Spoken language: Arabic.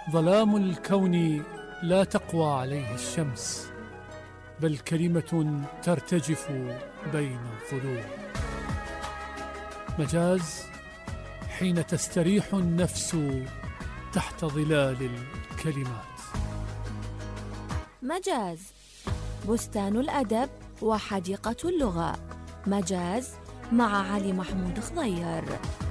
ظلام الكون لا تقوى عليه الشمس، بل كلمة ترتجف بين الظلوم. مجاز حين تستريح النفس تحت ظلال الكلمات. مجاز، بستان الأدب وحديقة اللغة. مجاز مع علي محمود خضير.